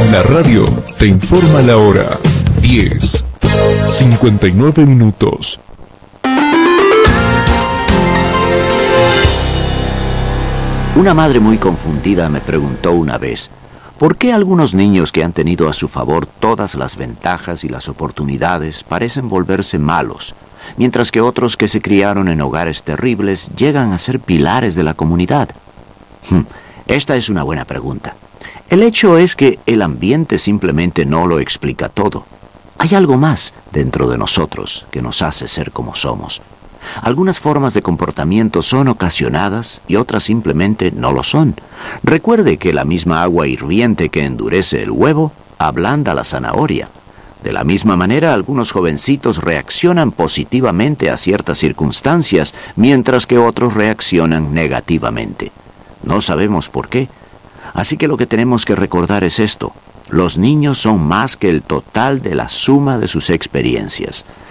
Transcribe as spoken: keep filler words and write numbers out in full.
La radio te informa la hora. diez, cincuenta y nueve minutos. Una madre muy confundida me preguntó una vez, ¿por qué algunos niños que han tenido a su favor todas las ventajas y las oportunidades parecen volverse malos, mientras que otros que se criaron en hogares terribles llegan a ser pilares de la comunidad? Hmm, esta es una buena pregunta. El hecho es que el ambiente simplemente no lo explica todo. Hay algo más dentro de nosotros que nos hace ser como somos. Algunas formas de comportamiento son ocasionadas y otras simplemente no lo son. Recuerde que la misma agua hirviente que endurece el huevo ablanda la zanahoria. De la misma manera, algunos jovencitos reaccionan positivamente a ciertas circunstancias, mientras que otros reaccionan negativamente. No sabemos por qué. Así que lo que tenemos que recordar es esto: los niños son más que el total de la suma de sus experiencias.